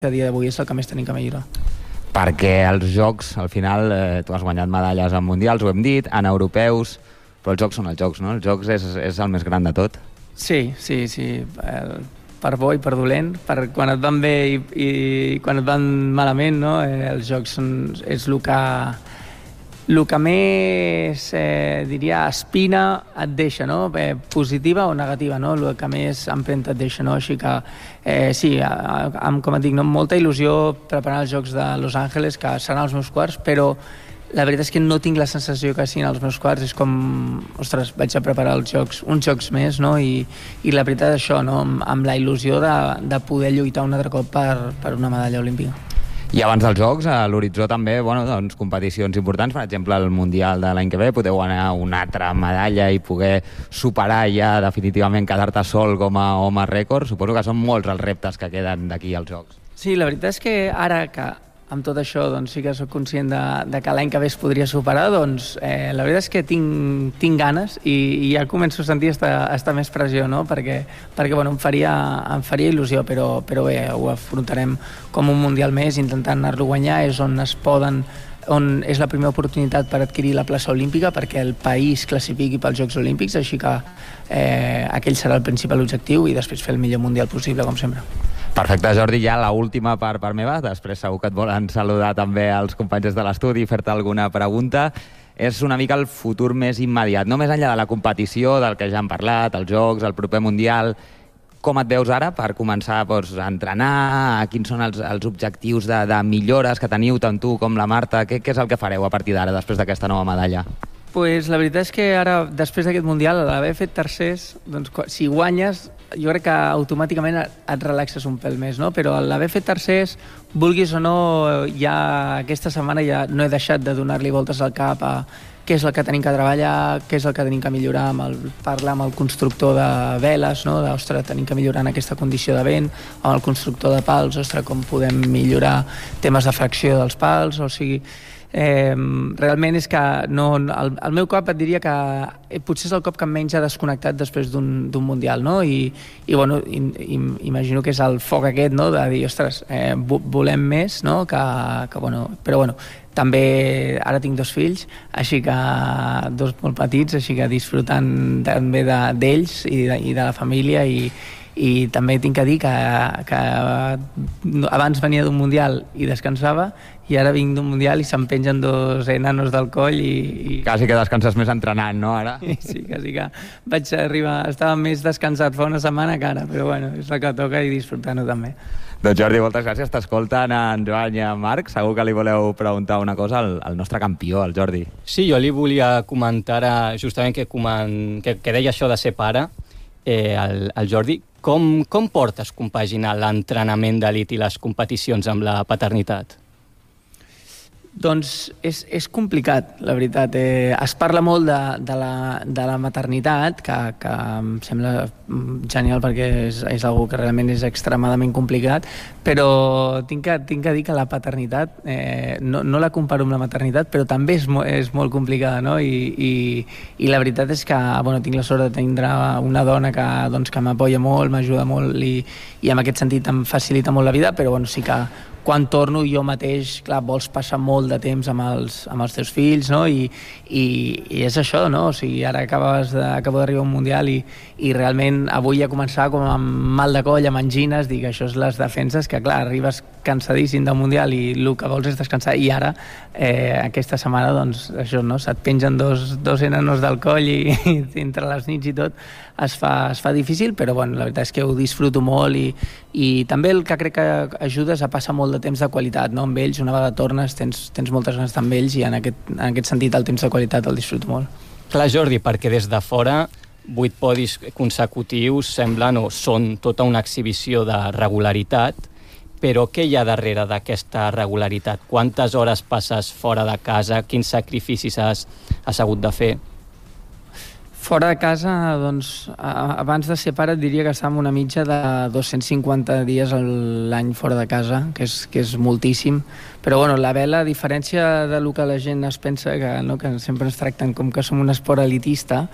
a dia d'avui és el que més tenim que millorar. Perquè els jocs, al final, tu has guanyat medalles en mundials, ho hem dit, en europeus, però els jocs són els jocs, no? Els jocs és el més gran de tot. Sí. Per bo i per dolent, per quan et van bé i quan et van malament, no? Els jocs és el que més, diria, espina et deixa, no? Positiva o negativa, no? El que més empremta et deixa, no? Així que, sí, com et dic, no? Molta il·lusió preparant els Jocs de Los Angeles, que seran els meus quarts, però la veritat és que no tinc la sensació que siguin els meus quarts, és com, ostres, vaig a preparar uns jocs més, no? I la veritat és això, no? Amb la il·lusió de poder lluitar un altre cop per una medalla olímpica. I abans dels Jocs, a l'horitzó també, doncs, competicions importants, per exemple, el Mundial de l'any que ve, podeu guanyar una altra medalla i poder superar ja definitivament quedar-te sol com a home rècord. Suposo que són molts els reptes que queden d'aquí als Jocs. Sí, la veritat és que ara que amb tot això doncs, sí que soc conscient de que l'any que ve es podria superar, doncs la veritat és que tinc ganes i ja començo a sentir estar més pressió, no? Perquè bueno, em faria il·lusió, però bé, ho afrontarem com un mundial més, intentant anar-lo a guanyar, és on és la primera oportunitat per adquirir la plaça olímpica perquè el país classifiqui pels Jocs Olímpics, així que aquell serà el principal objectiu i després fer el millor mundial possible, com sempre. Perfecte, Jordi, ja l'última part meva, després segur que et volen saludar també els companys de l'estudi i fer-te alguna pregunta. És una mica el futur més immediat, no més enllà de la competició, del que ja hem parlat, els Jocs, el proper Mundial. Com et veus ara per començar a entrenar? Quins són els objectius de millores que teniu tant tu com la Marta? Què és el que fareu a partir d'ara, després d'aquesta nova medalla? Pues la veritat és que ara, després d'aquest Mundial, a l'haver fet tercers, doncs, si guanyes, jo crec que automàticament et relaxes un pèl més, no? Però a l'haver fet tercers, vulguis o no, ja aquesta setmana ja no he deixat de donar-li voltes al cap a què és el que tenim que treballar, què és el que tenim que millorar, parlar amb el constructor de veles, no? Ostres, tenim que millorar en aquesta condició de vent, amb el constructor de pals, ostres, com podem millorar temes de fracció dels pals, o sigui, realment és que el meu cop et diria que potser és el cop que menys ha desconnectat després d'un mundial, no? I bueno, imagino que és el foc aquest, no? De dir, ostres, volem més, no? Bueno, però bueno, també ara tinc 2 fills, així que 2 molt petits, així que disfrutant també d'ells i de la família i també tinc que dir que abans venia d'un mundial i descansava i ara vinc d'un mundial i se'm pengen 2 enanos del coll i... Quasi que descanses més entrenant, no, ara? Sí, quasi que vaig arribar... Estava més descansat fa una setmana que ara, però bueno, és el que toca i disfrutant-ho també. Doncs Jordi, moltes gràcies. T'escolten en Joan i en Marc. Segur que li voleu preguntar una cosa al nostre campió, al Jordi. Sí, jo li volia comentar justament que deia això de ser pare, el Jordi. Com portes compaginar l'entrenament d'elit i les competicions amb la paternitat? Doncs és complicat, la veritat. Es parla molt de la maternitat, que em sembla genial perquè és algo que realment és extremadament complicat, però tinc que dir que la paternitat, no la comparo amb la maternitat, però també és molt complicada, no? I la veritat és que bueno, tinc la sort de tindre una dona que m'apoya molt, m'ajuda molt i en aquest sentit em facilita molt la vida, però bueno, sí que quan torno jo mateix, clar, vols passar molt de temps amb els teus fills, no? I és això, no? O sigui, ara acabo d'arribar a un mundial i realment avui ja començava com amb mal de coll, amb angines, dic, això és les defenses, que clar, arribes cansadíssim del mundial i el que vols és descansar, i ara aquesta setmana, doncs, això, no? Se't pengen dos enanos del coll i entre les nits i tot es fa difícil, però bueno, la veritat és que ho disfruto molt i també el que crec que ajuda és a passar molt de temps de qualitat, no? Amb ells, una vegada tornes, tens moltes ganes d'estar amb ells i en aquest sentit el temps de qualitat el disfruto molt. Clar, Jordi, perquè des de fora 8 podis consecutius semblen o són tota una exhibició de regularitat, però què hi ha darrere d'aquesta regularitat? Quantes hores passes fora de casa? Quins sacrificis has hagut de fer? Fora de casa, doncs, abans de ser pare et diria que estàvem una mitja de 250 dies a l'any fora de casa, que és moltíssim. Però bueno, la vela, a diferència del que la gent es pensa, que sempre ens tracten com que som un esport elitista,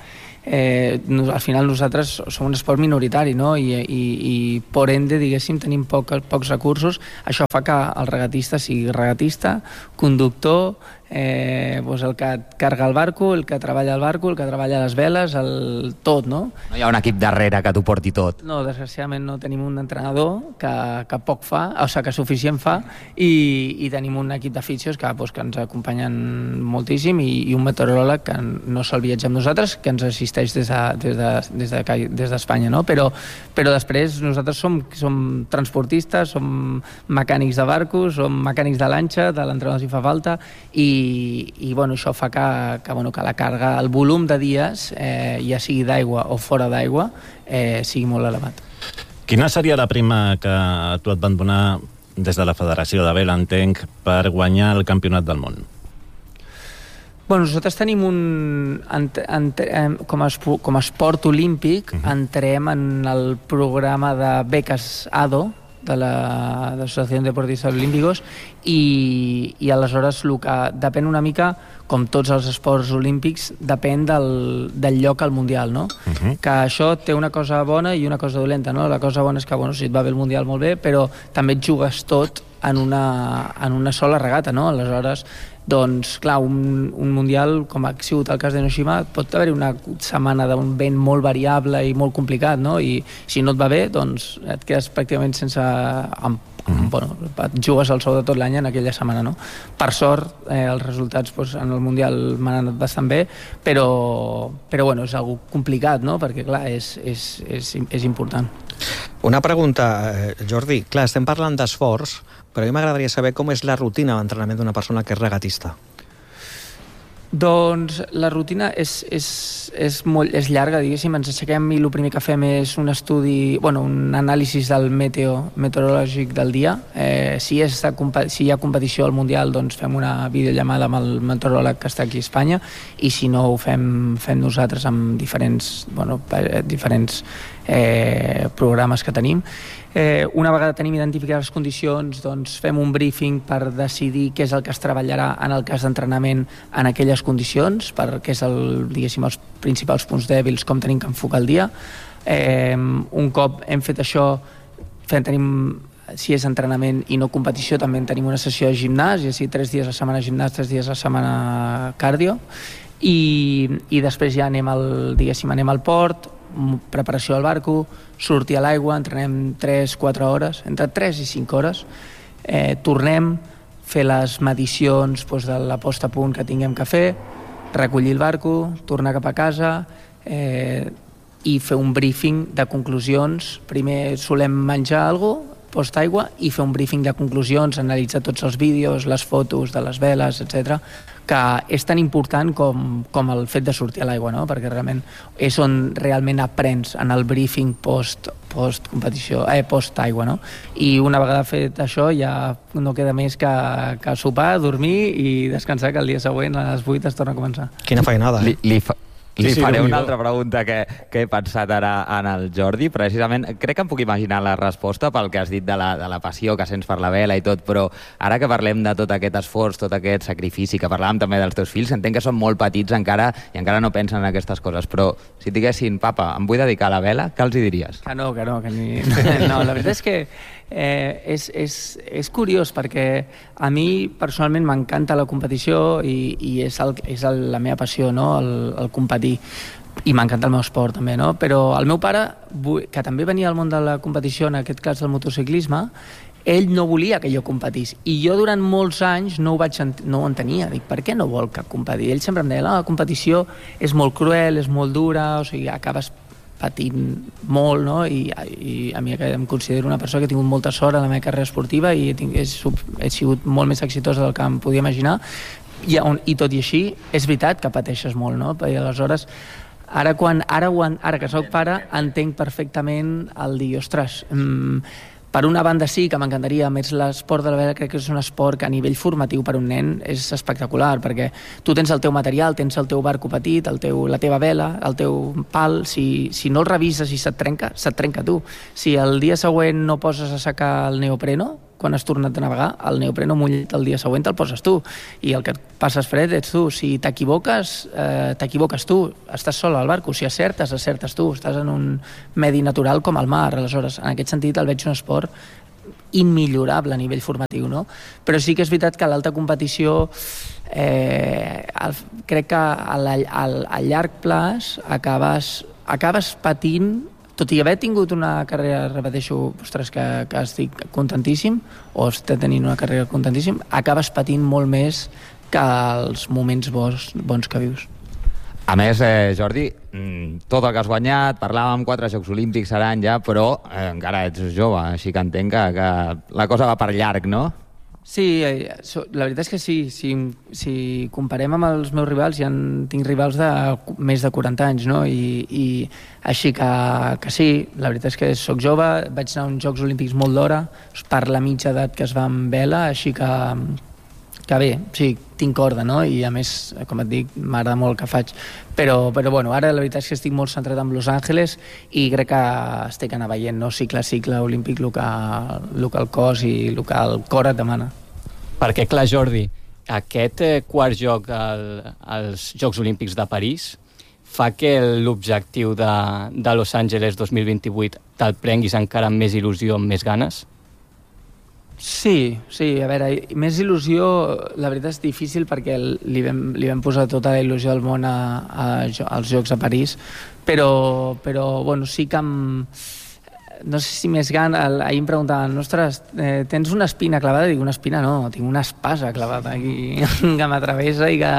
al final nosaltres som un esport minoritari, no? I por ende, diguéssim, tenim pocs recursos. Això fa que el regatista sigui regatista, conductor, doncs el que carga el barco, el que treballa el barco, el que treballa les veles, tot, no? No hi ha un equip darrere que t'ho porti tot. No, desgraciadament no tenim un entrenador que poc fa, o sigui, que suficient fa, i tenim un equip de fitxos que ens acompanyen moltíssim i un meteoròleg que no sol viatjar amb nosaltres, que ens assisteix des d'Espanya, no? Però després nosaltres som transportistes, som mecànics de barcos, som mecànics de lanxa, de l'entrenador si fa falta, i bueno, això fa que la càrrega, el volum de dies, ja sigui d'aigua o fora d'aigua, sigui molt elevat. Quina seria la prima que a tu et van donar des de la Federació de Vela, entenc, per guanyar el Campionat del Món? Bueno, nosaltres tenim com a esport olímpic, entrem en el programa de beques ADO, de l'Associació de Deportistes Olímpicos, i aleshores depèn una mica, com tots els esports olímpics, depèn del lloc al Mundial, no? Que això té una cosa bona i una cosa dolenta, no? La cosa bona és que, bueno, si et va bé el Mundial, molt bé, però també et jugues tot en una sola regata, no? Aleshores, doncs, clar, un Mundial, com ha sigut el cas de Hiroshima, pot haver-hi una setmana d'un vent molt variable i molt complicat, no? I si no et va bé, doncs et quedes pràcticament sense... Bueno, et jugues el sou de tot l'any en aquella setmana, no? Per sort, els resultats en el Mundial m'han anat bastant bé, però bueno, és algo complicat, no? Perquè, clar, és important. Una pregunta, Jordi. Clar, estem parlant d'esforç, però a mi m'agradaria saber com és la rutina d'entrenament d'una persona que és regatista. Doncs la rutina és llarga, diguéssim. Ens aixequem i el primer que fem és un estudi, un anàlisi del meteorològic del dia. Si hi ha competició al Mundial, doncs fem una videollamada amb el meteoròleg que està aquí a Espanya, i si no ho fem nosaltres amb diferents programes que tenim. Una vegada tenim identificades les condicions, doncs fem un briefing per decidir què és el que es treballarà en el cas d'entrenament en aquelles condicions, perquè és diguéssim, els principals punts dèbils, com tenim que enfocar el dia. Un cop hem fet això, si és entrenament i no competició, també tenim una sessió de gimnàs, ja sigui 3 dies a la setmana gimnàs, 3 dies a la setmana cardio, i després ja anem al port, preparació del barco, sortir a l'aigua, entrenem 3-4 hores, entre 3 i 5 hores, tornem, fer les medicions de la posta a punt que tinguem que fer, recollir el barco, tornar cap a casa i fer un briefing de conclusions. Primer solem menjar alguna cosa, post-aigua, i fer un briefing de conclusions, analitzar tots els vídeos, les fotos de les veles, etc., que és tan important com el fet de sortir a l'aigua, no? Perquè realment és on realment aprens en el briefing post-competició, post-aigua, no? I una vegada fet això ja no queda més que sopar, dormir i descansar, que el dia següent a les 8 es torna a començar. Quina feinada, Li faré una altra pregunta que he pensat ara en el Jordi. Precisament, crec que em puc imaginar la resposta pel que has dit de la passió que sents per la vela i tot, però ara que parlem de tot aquest esforç, tot aquest sacrifici, que parlàvem també dels teus fills, entenc que són molt petits encara i encara no pensen en aquestes coses, però si et diguessin, papa, em vull dedicar a la vela, què els hi diries? Que no, que ni... No, la veritat és que és curiós, perquè a mi personalment m'encanta la competició i és la meva passió, no? El competir, i m'encanta el meu esport també, no? Però el meu pare, que també venia al món de la competició, en aquest cas del motociclisme, ell no volia que jo competís, i jo durant molts anys no ho entenia. Dic, per què no vol que competís? Ell sempre em deia, la competició és molt cruel, és molt dura, o sigui, acabes patint molt, no? I a mi em considero una persona que he tingut molta sort en la meva carrera esportiva i he sigut molt més exitosa del que em podia imaginar, i tot i així és veritat que pateixes molt, no? I aleshores ara que soc pare entenc perfectament el dir, ostres, per una banda sí que m'encantaria, a més l'esport de la vela crec que és un esport que a nivell formatiu per un nen és espectacular, perquè tu tens el teu material, tens el teu barco petit, la teva vela, el teu pal, si no el revises i se't trenca tu. Si el dia següent no poses a secar el neopreno, quan has tornat a navegar, el neopreno mullat el dia següent te'l poses tu, i el que et passes fred ets tu. Si t'equivoques, t'equivoques tu, estàs sol al barco. Si acertes tu, estàs en un medi natural com el mar. Aleshores, en aquest sentit, el veig un esport immillorable a nivell formatiu, no? Però sí que és veritat que a l'alta competició crec que a llarg plaç acabes patint, tot i haver tingut una carrera, repeteixo, ostres, que estic contentíssim, o estic tenint una carrera contentíssim, acabes patint molt més que els moments bons que vius. A més, Jordi, tot el que has guanyat, parlàvem 4 Jocs Olímpics seran ja, però encara ets jove, així que entenc que la cosa va per llarg, no? Sí, la veritat és que sí. Si comparem amb els meus rivals, tinc rivals de més de 40 anys, no? I així que sí, la veritat és que soc jove, vaig anar a uns Jocs Olímpics molt d'hora, per la mitja edat que es va en vela, així que bé, sí, tinc corda, no? I a més, com et dic, m'agrada molt el que faig. Però bueno, ara la veritat és que estic molt centrat en Los Angeles i crec que estic anar veient, no? Cicle a cicle olímpic, el que el cos i el que el cor et demana. Perquè, clar, Jordi, aquest quart joc als Jocs Olímpics de París fa que l'objectiu de Los Angeles 2028 te'l prenguis encara amb més il·lusió, amb més ganes? Sí, a veure, més il·lusió, la veritat és difícil perquè li vam posar tota la il·lusió del món als Jocs a París, però bueno, sí que no sé si més gana, ahir em preguntaven, ostres, tens una espina clavada? Dic, una espina no, tinc una espasa clavada aquí, que m'atravessa i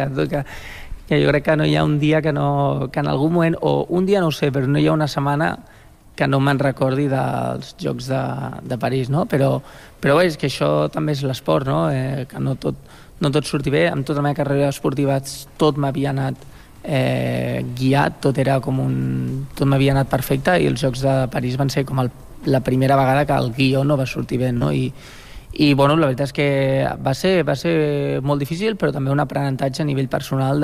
que jo crec que no hi ha un dia que en algun moment, o un dia no ho sé, però no hi ha una setmana que no me'n recordi dels Jocs de París, no? Però bé, és que això també és l'esport, no? Que no tot surti bé. Amb tota la meva carrera esportiva tot m'havia anat guiat, tot m'havia anat perfecte, i els Jocs de París van ser com la primera vegada que el guió no va sortir bé, no? I bueno, la veritat és que va ser molt difícil, però també un aprenentatge a nivell personal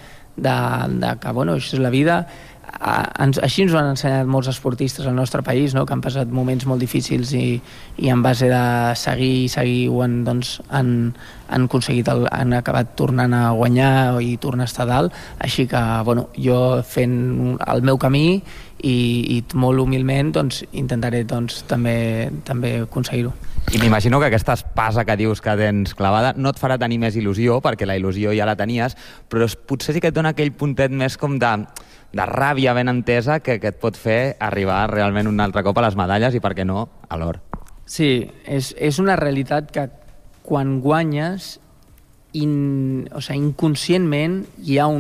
de que, bueno, això és la vida. Així ens ho han ensenyat molts esportistes al nostre país, no? Que han passat moments molt difícils i en base de seguir han aconseguit, han acabat tornant a guanyar i tornar a estar dalt. Així que, bueno, jo fent el meu camí i molt humilment intentaré també aconseguir-ho. I m'imagino que aquesta espasa que dius que tens clavada no et farà tenir més il·lusió, perquè la il·lusió ja la tenies, però potser sí que et dona aquell puntet més com de ràbia ben entesa que et pot fer arribar realment un altre cop a les medalles i, per què no, a l'or. Sí, és una realitat que quan guanyes inconscientment hi ha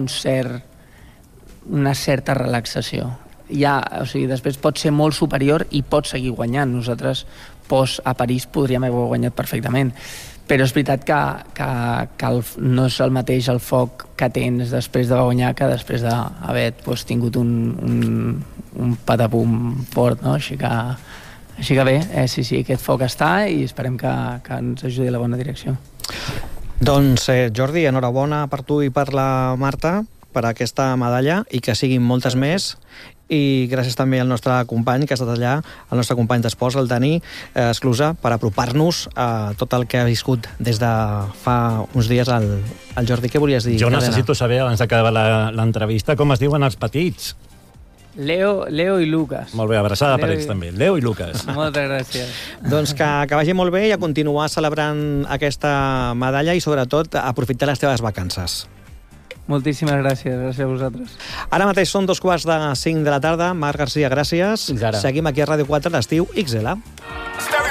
una certa relaxació. Després pot ser molt superior i pot seguir guanyant. Nosaltres a París podríem haver guanyat perfectament, però és veritat que no és el mateix el foc que tens després de guanyar que després d'haver tingut un patapum fort, no? Així que bé, sí, aquest foc està i esperem que ens ajudi a la bona direcció. Doncs Jordi, enhorabona per tu i per la Marta per aquesta medalla i que siguin moltes més. I gràcies també al nostre company que ha estat allà, el nostre company d'esports, el Dani Esclusa, per apropar-nos a tot el que ha viscut des de fa uns dies el Jordi. Què volies dir? Jo necessito saber, abans d'acabar l'entrevista, com es diuen els petits. Leo i Lucas. Molt bé, abraçada per ells també. Leo i Lucas. Moltes gràcies. Doncs que vagi molt bé i a continuar celebrant aquesta medalla i sobretot aprofitar les teves vacances. Moltíssimes gràcies a vosaltres. Ara mateix són 2:45 de la tarda. Marc Garcia, gràcies. Fins ara. Seguim aquí a Ràdio 4 a l'estiu XL.